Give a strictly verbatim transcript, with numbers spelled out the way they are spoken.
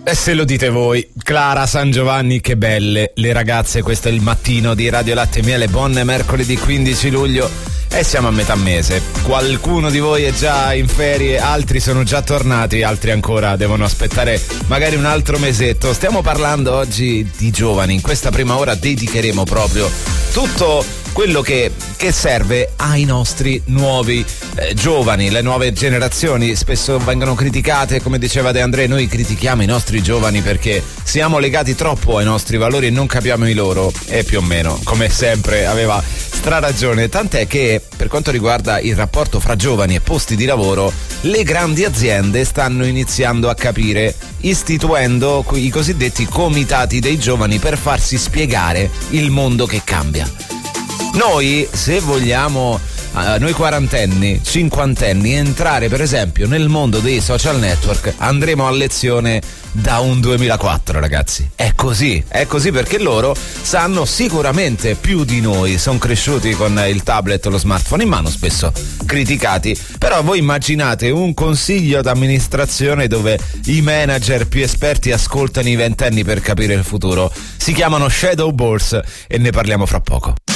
E se lo dite voi, Clara San Giovanni, che belle le ragazze. Questo è il mattino di Radio Latte e Miele. Buon mercoledì quindici luglio e siamo a metà mese. Qualcuno di voi è già in ferie, altri sono già tornati, altri ancora devono aspettare magari un altro mesetto. Stiamo parlando oggi di giovani. In questa prima ora dedicheremo proprio tutto quello che, che serve ai nostri nuovi eh, giovani. Le nuove generazioni spesso vengono criticate, come diceva De André. Noi critichiamo i nostri giovani perché siamo legati troppo ai nostri valori e non capiamo i loro, e più o meno, come sempre, aveva straragione. Tant'è che per quanto riguarda il rapporto fra giovani e posti di lavoro, le grandi aziende stanno iniziando a capire, istituendo i cosiddetti comitati dei giovani per farsi spiegare il mondo che cambia. Noi, se vogliamo, uh, noi quarantenni, cinquantenni, entrare per esempio nel mondo dei social network, andremo a lezione da un duemilaquattro, ragazzi. È così, è così perché loro sanno sicuramente più di noi, sono cresciuti con il tablet o lo smartphone in mano, spesso criticati. Però voi immaginate un consiglio d'amministrazione dove i manager più esperti ascoltano i ventenni per capire il futuro. Si chiamano Shadow Boards e ne parliamo fra poco.